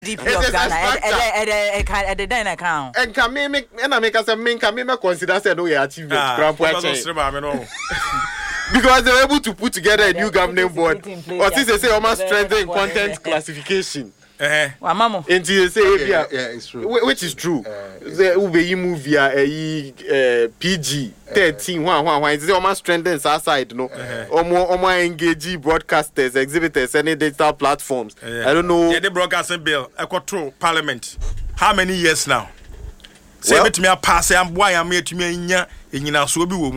DP of Ghana at the dinner account. And can me make us a main can me consider said no achievement. Because they were able to put together a new governing board. Or since they say almost strengthen content classification. Mama. And they say yeah, it's true. Which is true. The Ube movie PG 13 one is almost strengthens our side, no. Or more engage broadcasters, exhibitors, any digital platforms. I don't know. Yeah, the broadcasting bill, Equatorial Parliament. How many years now? Say it to me, I pass. I'm why I'm here to me in so be